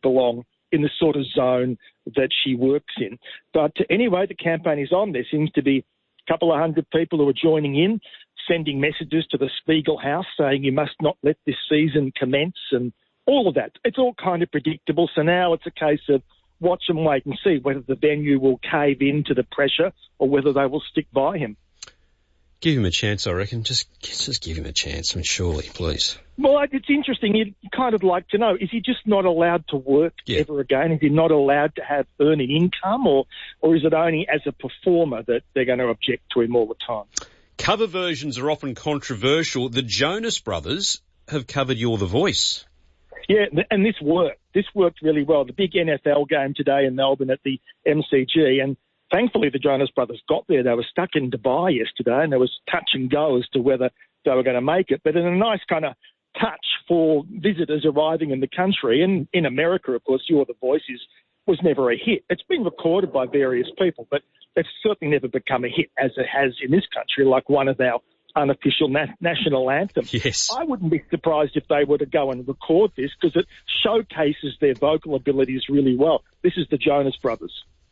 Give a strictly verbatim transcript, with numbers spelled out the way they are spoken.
belong in the sort of zone that she works in. But anyway, the campaign is on. There seems to be a couple of hundred people who are joining in, sending messages to the Spiegel House saying you must not let this season commence and all of that. It's all kind of predictable. So now it's a case of watch and wait and see whether the venue will cave in to the pressure or whether they will stick by him. Give him a chance, I reckon. Just just give him a chance. I mean, surely, please. Well, it's interesting. You'd kind of like to know, is he just not allowed to work yeah. ever again? Is he not allowed to have earning income, or, or is it only as a performer that they're going to object to him all the time? Cover versions are often controversial. The Jonas Brothers have covered You're the Voice. Yeah, and this worked. This worked really well. The big N F L game today in Melbourne at the M C G, and thankfully the Jonas Brothers got there. They were stuck in Dubai yesterday, and there was touch and go as to whether they were going to make it. But in a nice kind of touch for visitors arriving in the country, and in America, of course, You're the Voice is, was never a hit. It's been recorded by various people, but it's certainly never become a hit as it has in this country, like one of our unofficial na- national anthem. Yes. I wouldn't be surprised if they were to go and record this because it showcases their vocal abilities really well. This is the Jonas Brothers.